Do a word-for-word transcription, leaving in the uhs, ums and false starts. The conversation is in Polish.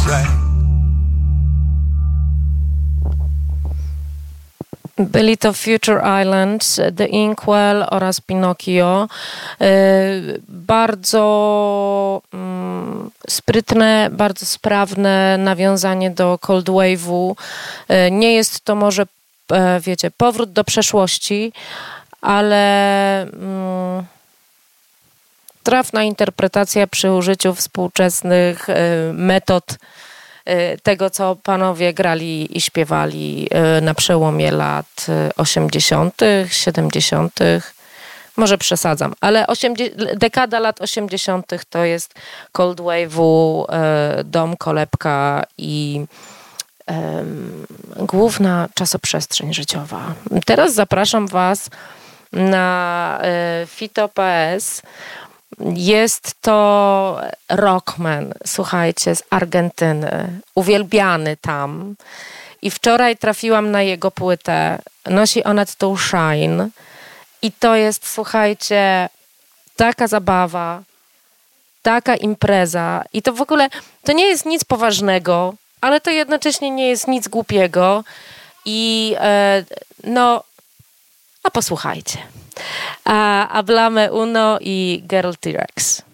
track. Byli to Future Islands, The Inkwell oraz Pinocchio. Bardzo mm, sprytne, bardzo sprawne nawiązanie do Cold Wave'u. Nie jest to może, wiecie, powrót do przeszłości, ale mm, trafna interpretacja przy użyciu współczesnych metod tego, co panowie grali i śpiewali na przełomie lat osiemdziesiątych, siedemdziesiątych. Może przesadzam, ale dekada lat osiemdziesiątych to jest Cold Wave'u, dom, kolebka i um, główna czasoprzestrzeń życiowa. Teraz zapraszam was na Fito P S. Jest to rockman, słuchajcie, z Argentyny, uwielbiany tam. I wczoraj trafiłam na jego płytę. Nosi ona tytuł Shine. I to jest, słuchajcie, taka zabawa, taka impreza. I to w ogóle, to nie jest nic poważnego, ale to jednocześnie nie jest nic głupiego. I e, no, a posłuchajcie. A, hablame uno i Girl T-Rex.